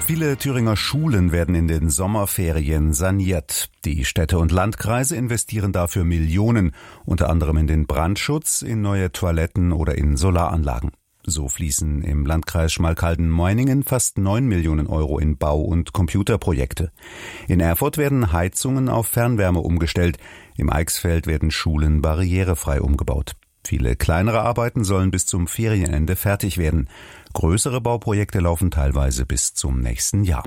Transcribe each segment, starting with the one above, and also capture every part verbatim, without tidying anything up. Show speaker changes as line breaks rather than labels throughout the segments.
Viele Thüringer Schulen werden in den Sommerferien saniert. Die Städte und Landkreise investieren dafür Millionen, unter anderem in den Brandschutz, in neue Toiletten oder in Solaranlagen. So fließen im Landkreis Schmalkalden-Meuningen fast neun Millionen Euro in Bau- und Computerprojekte. In Erfurt werden Heizungen auf Fernwärme umgestellt. Im Eichsfeld werden Schulen barrierefrei umgebaut. Viele kleinere Arbeiten sollen bis zum Ferienende fertig werden. Größere Bauprojekte laufen teilweise bis zum nächsten Jahr.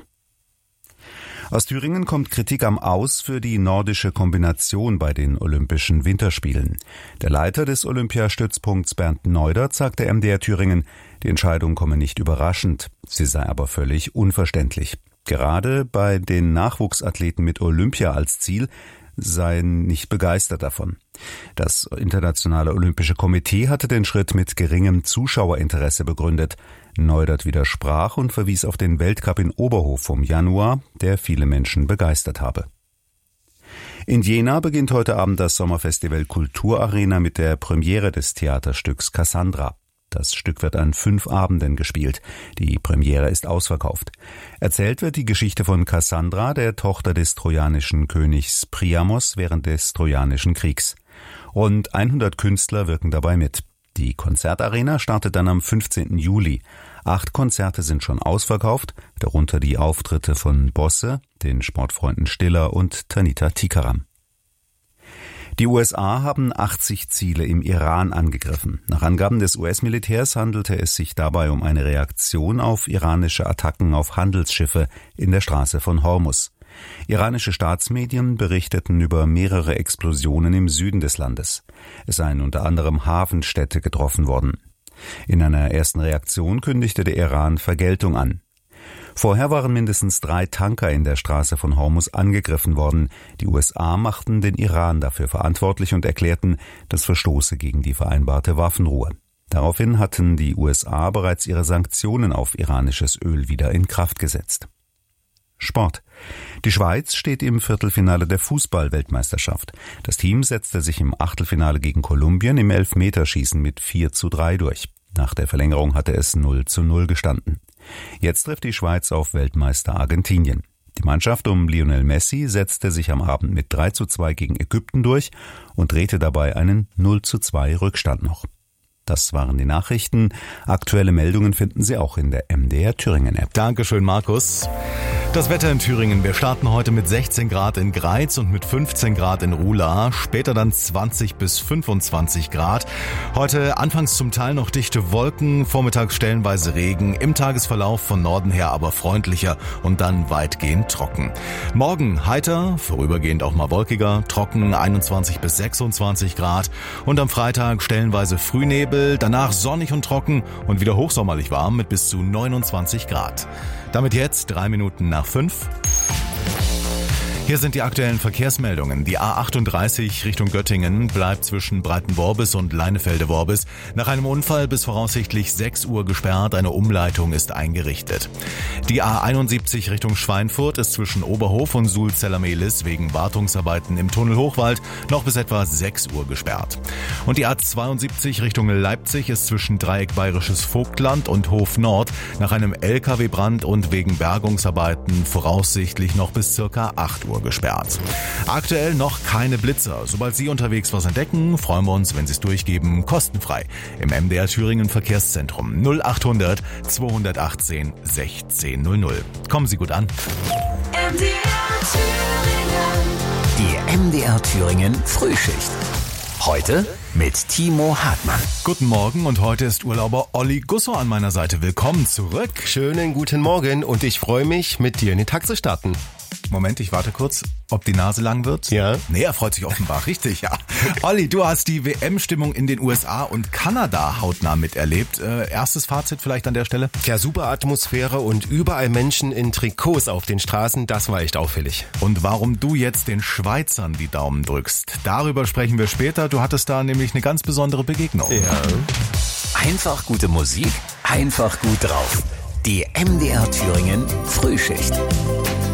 Aus Thüringen kommt Kritik am Aus für die nordische Kombination bei den Olympischen Winterspielen. Der Leiter des Olympiastützpunkts Bernd Neudert sagte M D R Thüringen, die Entscheidung komme nicht überraschend, sie sei aber völlig unverständlich. Gerade bei den Nachwuchsathleten mit Olympia als Ziel seien nicht begeistert davon. Das Internationale Olympische Komitee hatte den Schritt mit geringem Zuschauerinteresse begründet. Neudert widersprach und verwies auf den Weltcup in Oberhof vom Januar, der viele Menschen begeistert habe. In Jena beginnt heute Abend das Sommerfestival Kulturarena mit der Premiere des Theaterstücks Cassandra. Das Stück wird an fünf Abenden gespielt. Die Premiere ist ausverkauft. Erzählt wird die Geschichte von Cassandra, der Tochter des trojanischen Königs Priamos während des Trojanischen Kriegs. Rund hundert Künstler wirken dabei mit. Die Konzertarena startet dann am fünfzehnten Juli. Acht Konzerte sind schon ausverkauft, darunter die Auftritte von Bosse, den Sportfreunden Stiller und Tanita Tikaram. Die U S A haben achtzig Ziele im Iran angegriffen. Nach Angaben des U S-Militärs handelte es sich dabei um eine Reaktion auf iranische Attacken auf Handelsschiffe in der Straße von Hormuz. Iranische Staatsmedien berichteten über mehrere Explosionen im Süden des Landes. Es seien unter anderem Hafenstädte getroffen worden. In einer ersten Reaktion kündigte der Iran Vergeltung an. Vorher waren mindestens drei Tanker in der Straße von Hormuz angegriffen worden. Die U S A machten den Iran dafür verantwortlich und erklärten, das verstoße gegen die vereinbarte Waffenruhe. Daraufhin hatten die U S A bereits ihre Sanktionen auf iranisches Öl wieder in Kraft gesetzt. Sport. Die Schweiz steht im Viertelfinale der Fußball-Weltmeisterschaft. Das Team setzte sich im Achtelfinale gegen Kolumbien im Elfmeterschießen mit vier zu drei durch. Nach der Verlängerung hatte es null zu null gestanden. Jetzt trifft die Schweiz auf Weltmeister Argentinien. Die Mannschaft um Lionel Messi setzte sich am Abend mit drei zu zwei gegen Ägypten durch und drehte dabei einen null zu zwei Rückstand noch. Das waren die Nachrichten. Aktuelle Meldungen finden Sie auch in der M D R Thüringen App.
Dankeschön, Markus. Das Wetter in Thüringen. Wir starten heute mit sechzehn Grad in Greiz und mit fünfzehn Grad in Ruhla. Später dann zwanzig bis fünfundzwanzig Grad. Heute anfangs zum Teil noch dichte Wolken, vormittags stellenweise Regen. Im Tagesverlauf von Norden her aber freundlicher und dann weitgehend trocken. Morgen heiter, vorübergehend auch mal wolkiger, trocken einundzwanzig bis sechsundzwanzig Grad. Und am Freitag stellenweise Frühnebel, danach sonnig und trocken und wieder hochsommerlich warm mit bis zu neunundzwanzig Grad. Damit jetzt drei Minuten nach fünf. Hier sind die aktuellen Verkehrsmeldungen. Die A achtunddreißig Richtung Göttingen bleibt zwischen Breitenworbis und Leinefelde-Worbis nach einem Unfall bis voraussichtlich sechs Uhr gesperrt. Eine Umleitung ist eingerichtet. Die A einundsiebzig Richtung Schweinfurt ist zwischen Oberhof und Sulz-Zellermehlis wegen Wartungsarbeiten im Tunnel Hochwald noch bis etwa sechs Uhr gesperrt. Und die A zweiundsiebzig Richtung Leipzig ist zwischen Dreieck Bayerisches Vogtland und Hof Nord nach einem L K W-Brand und wegen Bergungsarbeiten voraussichtlich noch bis circa acht Uhr gesperrt. Aktuell noch keine Blitzer. Sobald Sie unterwegs was entdecken, freuen wir uns, wenn Sie es durchgeben, kostenfrei im M D R Thüringen Verkehrszentrum null achthundert zweihundertachtzehn sechzehn null null. Kommen Sie gut an.
M D R Thüringen.
Die M D R Thüringen Frühschicht. Heute mit Timo Hartmann.
Guten Morgen und heute ist Urlauber Olli Gusso an meiner Seite. Willkommen zurück.
Schönen guten Morgen und ich freue mich, mit dir in den Tag zu starten.
Moment, ich warte kurz, ob die Nase lang wird.
Ja.
Nee, er freut sich offenbar, richtig, ja. Olli, du hast die W M-Stimmung in den U S A und Kanada hautnah miterlebt. Äh, erstes Fazit vielleicht an der Stelle?
Ja, super Atmosphäre und überall Menschen in Trikots auf den Straßen, das war echt auffällig.
Und warum du jetzt den Schweizern die Daumen drückst, darüber sprechen wir später. Du hattest da nämlich eine ganz besondere Begegnung.
Ja.
Einfach gute Musik, einfach gut drauf. Die M D R Thüringen Frühschicht.